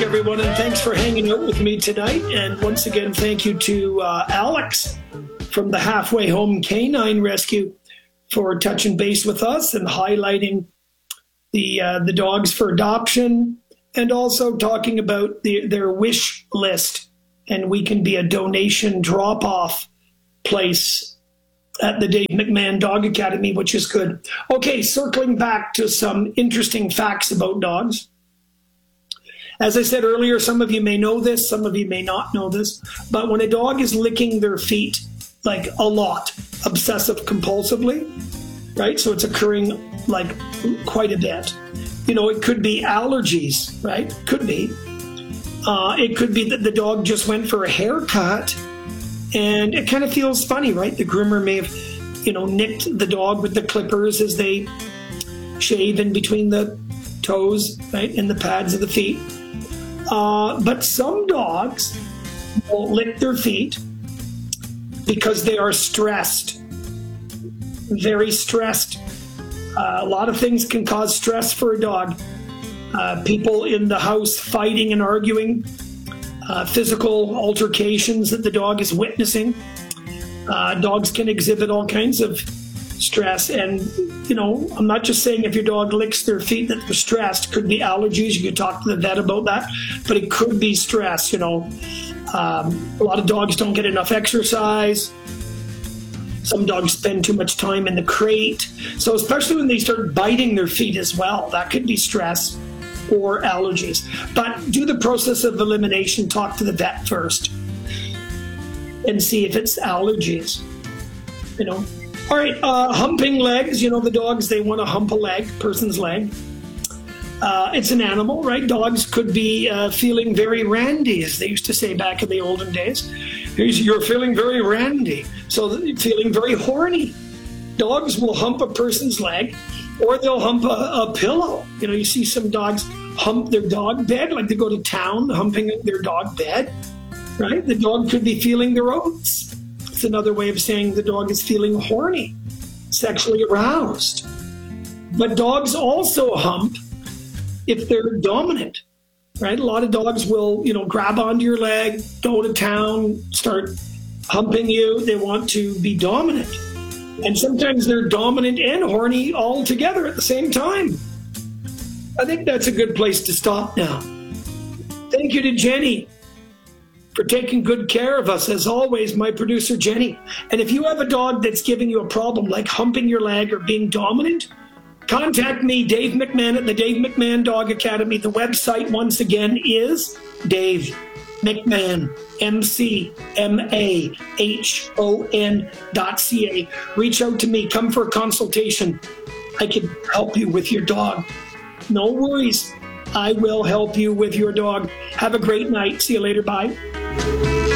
Everyone, and thanks for hanging out with me tonight. And once again, thank you to Alex from the Halfway Home Canine Rescue for touching base with us and highlighting the dogs for adoption, and also talking about their wish list. And we can be a donation drop-off place at the Dave McMahon Dog Academy, which is good. Okay, circling back to some interesting facts about dogs. As I said earlier, some of you may know this, some of you may not know this, but when a dog is licking their feet, like a lot, obsessive compulsively, right? So it's occurring like quite a bit. You know, it could be allergies, right? Could be. It could be that the dog just went for a haircut and it kind of feels funny, right? The groomer may have, you know, nicked the dog with the clippers as they shave in between the toes, right? In the pads of the feet. But some dogs will lick their feet because they are stressed, very stressed. A lot of things can cause stress for a dog. People in the house fighting and arguing, physical altercations that the dog is witnessing. Dogs can exhibit all kinds of stress. And, you know, I'm not just saying if your dog licks their feet that they're stressed. It could be allergies. You could talk to the vet about that. But it could be stress, you know. A lot of dogs don't get enough exercise. Some dogs spend too much time in the crate. So especially when they start biting their feet as well, that could be stress or allergies. But do the process of elimination. Talk to the vet first and see if it's allergies, you know. All right, humping legs. You know, the dogs, they want to hump a leg, person's leg. It's an animal, right? Dogs could be feeling very randy, as they used to say back in the olden days. You're feeling very randy, so feeling very horny. Dogs will hump a person's leg, or they'll hump a pillow. You know, you see some dogs hump their dog bed, like they go to town humping their dog bed, right? The dog could be feeling their oats. It's another way of saying the dog is feeling horny, sexually aroused. But dogs also hump if they're dominant, right? A lot of dogs will, you know, grab onto your leg, go to town, start humping you. They want to be dominant. And sometimes they're dominant and horny all together at the same time. I think that's a good place to stop now. Thank you to Jenny for taking good care of us, as always, my producer, Jenny. And if you have a dog that's giving you a problem, like humping your leg or being dominant, contact me, Dave McMahon, at the Dave McMahon Dog Academy. The website, once again, is Dave McMahon, McMahon.ca. Reach out to me. Come for a consultation. I can help you with your dog. No worries. I will help you with your dog. Have a great night. See you later. Bye.